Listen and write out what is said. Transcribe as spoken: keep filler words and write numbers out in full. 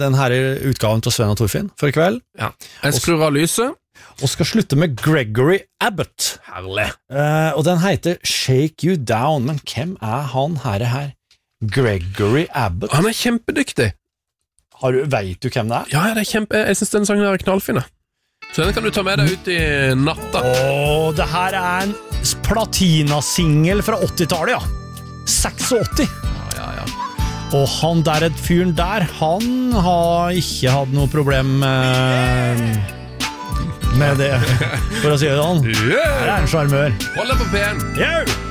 den her utgaven til Sven og Torfinn for i kveld. Ja. Jeg skrur av lyset. Og skal slutte med Gregory Abbott. Herlig. Uh, og den heter Shake You Down. Men hvem er han her? her? Gregory Abbott. Han er kjempedyktig. Har du, vet du hvem det er? Ja, det er kjempe, jeg synes den sangen er knallfine. Så den kan du ta med deg ut i natta. Åh, det her er en platinasingel fra åttitallet, ja. seksogåtti. Ja, ja, ja. Og han der, et fyren der, han har ikke hatt noe problem med... med det, for å si det sånn. Yeah. Her er en charmør. Hold deg på P en. Yo!